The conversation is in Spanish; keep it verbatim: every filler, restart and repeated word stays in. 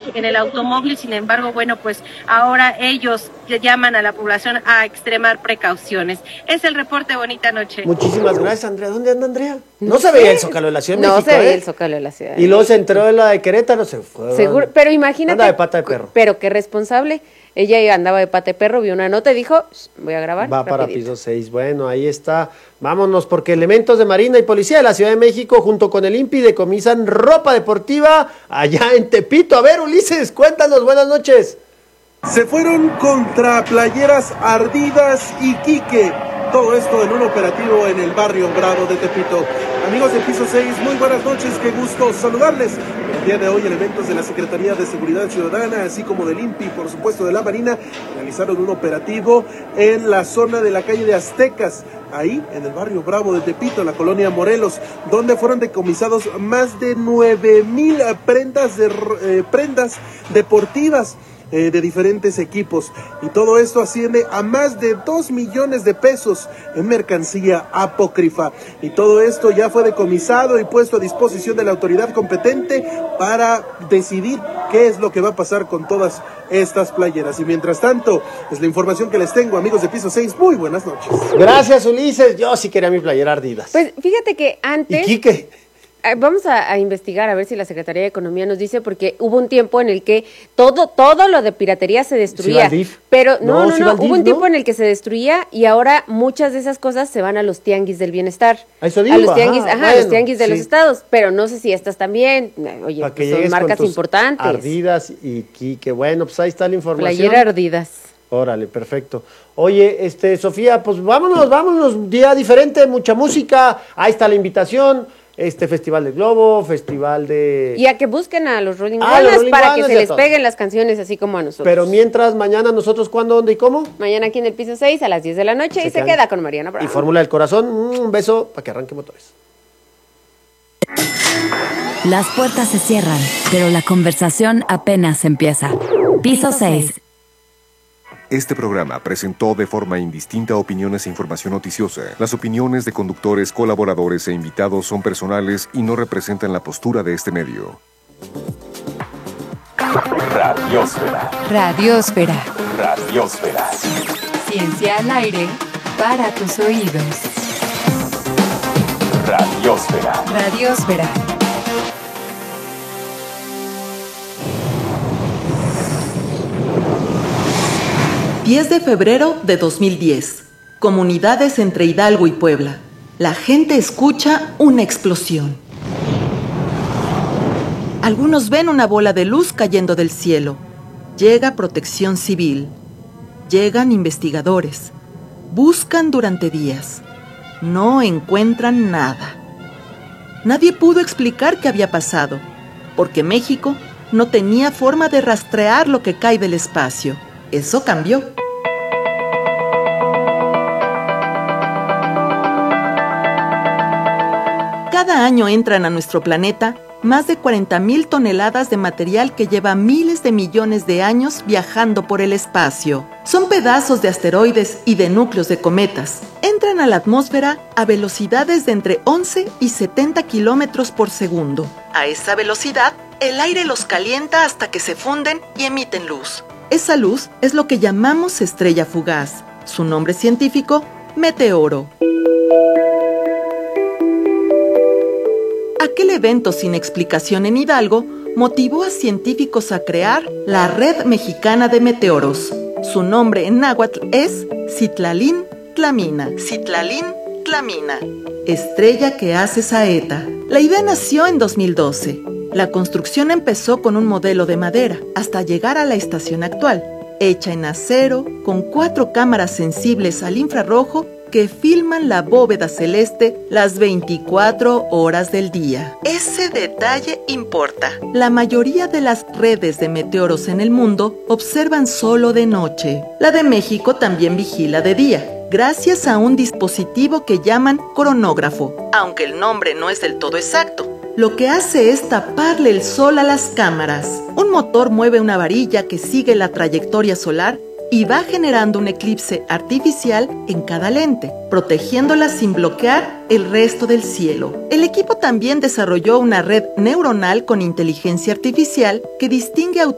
en el automóvil. Sin embargo, bueno, pues ahora ellos llaman a la población a extremar precauciones. Es el reporte, bonita noche. Muchísimas gracias, Andrea. ¿Dónde anda Andrea? No, no se veía el Zócalo de la Ciudad de no México. No se veía ¿eh? el Zócalo de la Ciudad de Y México. luego se entró en la de Querétaro, se fue. Seguro, pero imagínate. Anda de pata de perro. Pero qué responsable. Ella andaba de pata de perro, vio una nota y dijo, voy a grabar. Va rapidito. para piso seis. Bueno, ahí está. Vámonos, porque elementos de Marina y Policía de la Ciudad de México, junto con el I N P I, decomisan ropa deportiva allá en Tepito. A ver, Ulises, cuéntanos, buenas noches. Se fueron contra Playeras Ardidas y Quique. Todo esto en un operativo en el barrio Bravo de Tepito. Amigos de Piso seis, muy buenas noches, qué gusto saludarles. El día de hoy, elementos de la Secretaría de Seguridad Ciudadana, así como del I N P I, por supuesto de la Marina, realizaron un operativo en la zona de la calle de Aztecas, ahí en el barrio Bravo de Tepito, en la colonia Morelos, donde fueron decomisados más de nueve mil prendas, de, eh, prendas deportivas. Eh, de diferentes equipos, y todo esto asciende a más de dos millones de pesos en mercancía apócrifa, y todo esto ya fue decomisado y puesto a disposición de la autoridad competente para decidir qué es lo que va a pasar con todas estas playeras. Y mientras tanto, es la información que les tengo, amigos de Piso seis, muy buenas noches. Gracias, Ulises, yo sí quería mi playera Ardidas. Pues fíjate que antes... ¿Y Quique? Vamos a, a investigar a ver si la Secretaría de Economía nos dice, porque hubo un tiempo en el que todo todo lo de piratería se destruía. Sí, pero no, no, no, sí, no, Valdif, hubo un ¿no? tiempo en el que se destruía y ahora muchas de esas cosas se van a los tianguis del bienestar. A eso digo, a los tianguis, ajá, ajá, bueno, a los tianguis de sí. los estados, pero no sé si estas también, oye, Para que pues son llegues con marcas tus importantes. Ardidas y Quique. Bueno, pues ahí está la información. Playera Ardidas. Órale, perfecto. Oye, este, Sofía, pues vámonos, vámonos, día diferente, mucha música, ahí está la invitación, este Festival de Globo, Festival de... Y a que busquen a los Rolling Ah, los Stones Rolling para Stones que y se a les todo. peguen las canciones así como a nosotros. Pero mientras, mañana nosotros, ¿cuándo, dónde y cómo? Mañana aquí en el Piso seis a las diez de la noche Se y se quedan- queda con Mariana Brown. Y Fórmula del Corazón, un beso para que arranque motores. Las puertas se cierran, pero la conversación apenas empieza. Piso seis. Este programa presentó de forma indistinta opiniones e información noticiosa. Las opiniones de conductores, colaboradores e invitados son personales y no representan la postura de este medio. Radiosfera. Radiosfera. Radiosfera. Ciencia al aire para tus oídos. Radiosfera. Radiosfera. diez de febrero de dos mil diez. Comunidades entre Hidalgo y Puebla. La gente escucha una explosión. Algunos ven una bola de luz cayendo del cielo. Llega Protección Civil. Llegan investigadores. Buscan durante días. No encuentran nada. Nadie pudo explicar qué había pasado, porque México no tenía forma de rastrear lo que cae del espacio. Eso cambió. Cada año entran a nuestro planeta más de cuarenta mil toneladas de material que lleva miles de millones de años viajando por el espacio. Son pedazos de asteroides y de núcleos de cometas. Entran a la atmósfera a velocidades de entre once y setenta kilómetros por segundo. A esa velocidad, el aire los calienta hasta que se funden y emiten luz. Esa luz es lo que llamamos estrella fugaz. Su nombre científico, meteoro. Aquel evento sin explicación en Hidalgo motivó a científicos a crear la Red Mexicana de Meteoros. Su nombre en náhuatl es Citlalín Tlamina. Citlalín Tlamina, estrella que hace saeta. La idea nació en dos mil doce. La construcción empezó con un modelo de madera hasta llegar a la estación actual, hecha en acero, con cuatro cámaras sensibles al infrarrojo que filman la bóveda celeste las veinticuatro horas del día. Ese detalle importa. La mayoría de las redes de meteoros en el mundo observan solo de noche. La de México también vigila de día, gracias a un dispositivo que llaman cronógrafo, aunque el nombre no es del todo exacto. Lo que hace es taparle el sol a las cámaras. Un motor mueve una varilla que sigue la trayectoria solar y va generando un eclipse artificial en cada lente, protegiéndola sin bloquear el resto del cielo. El equipo también desarrolló una red neuronal con inteligencia artificial que distingue